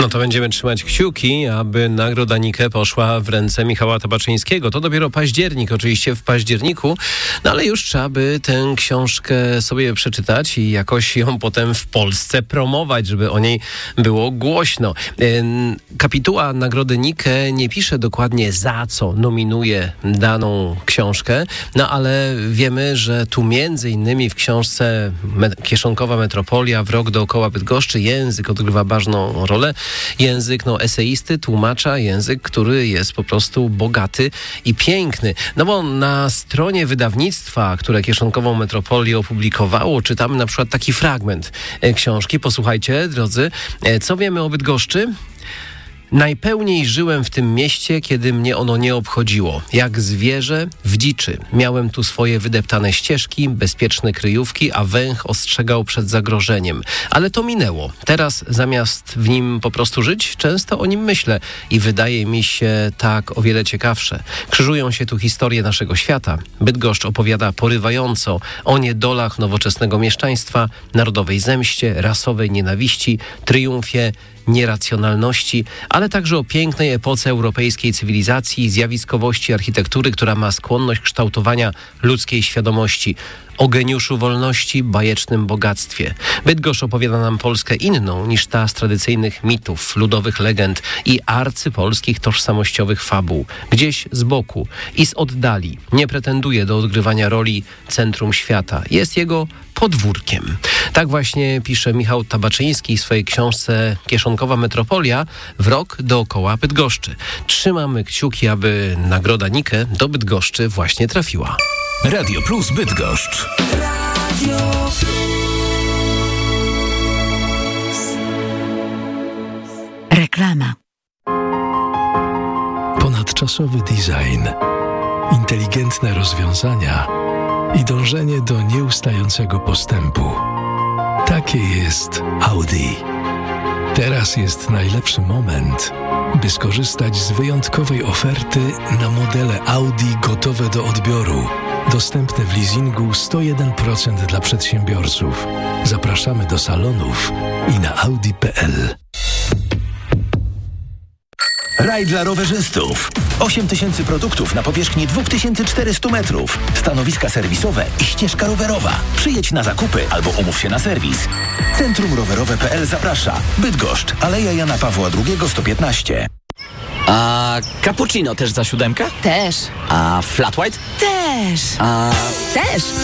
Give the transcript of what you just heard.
No to będziemy trzymać kciuki, aby nagroda Nike poszła w ręce Michała Tabaczyńskiego. To dopiero październik, oczywiście w październiku, no ale już trzeba by tę książkę sobie przeczytać i jakoś ją potem w Polsce promować, żeby o niej było głośno. Kapituła nagrody Nike nie pisze dokładnie, za co nominuje daną książkę, no ale wiemy, że tu między innymi w książce Kieszonkowa Metropolia, Wrok dookoła Bydgoszczy, język odgrywa ważną rolę. Język eseisty, tłumacza, język, który jest po prostu bogaty i piękny. No bo na stronie wydawnictwa, które Kieszonkową Metropolię opublikowało, czytamy na przykład taki fragment książki. Posłuchajcie, drodzy, co wiemy o Bydgoszczy? Najpełniej żyłem w tym mieście, kiedy mnie ono nie obchodziło. Jak zwierzę w dziczy. Miałem tu swoje wydeptane ścieżki, bezpieczne kryjówki, a węch ostrzegał przed zagrożeniem. Ale to minęło. Teraz zamiast w nim po prostu żyć, często o nim myślę i wydaje mi się tak o wiele ciekawsze. Krzyżują się tu historie naszego świata. Bydgoszcz opowiada porywająco o niedolach nowoczesnego mieszczaństwa, narodowej zemście, rasowej nienawiści, triumfie nieracjonalności, ale także o pięknej epoce europejskiej cywilizacji i zjawiskowości architektury, która ma skłonność kształtowania ludzkiej świadomości, o geniuszu wolności, bajecznym bogactwie. Bydgoszcz opowiada nam Polskę inną niż ta z tradycyjnych mitów, ludowych legend i arcypolskich tożsamościowych fabuł. Gdzieś z boku i z oddali. Nie pretenduje do odgrywania roli centrum świata. Jest jego podwórkiem. Tak właśnie pisze Michał Tabaczyński w swojej książce Kieszonkowa Metropolia, Wrok dookoła Bydgoszczy. Trzymamy kciuki, aby nagroda Nike do Bydgoszczy właśnie trafiła. Radio Plus Bydgoszcz. Radio Reklama. Ponadczasowy design, inteligentne rozwiązania i dążenie do nieustającego postępu. Takie jest Audi. Teraz jest najlepszy moment, by skorzystać z wyjątkowej oferty na modele Audi gotowe do odbioru. Dostępne w leasingu 101% dla przedsiębiorców. Zapraszamy do salonów i na audi.pl. Raj dla rowerzystów. 8000 produktów na powierzchni 2400 metrów. Stanowiska serwisowe i ścieżka rowerowa. Przyjedź na zakupy albo umów się na serwis. Centrum Rowerowe.pl zaprasza. Bydgoszcz, Aleja Jana Pawła II 115. A cappuccino też za 7? Też. A flat white? Też. A Też.